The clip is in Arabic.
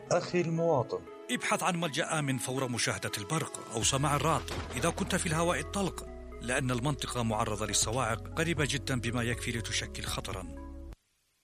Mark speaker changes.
Speaker 1: أخي المواطن،
Speaker 2: ابحث عن ملجأ آمن فور مشاهدة البرق أو سماع الرعد إذا كنت في الهواء الطلق، لأن المنطقة معرضة للصواعق قريبة جدا بما يكفي لتشكل خطرا.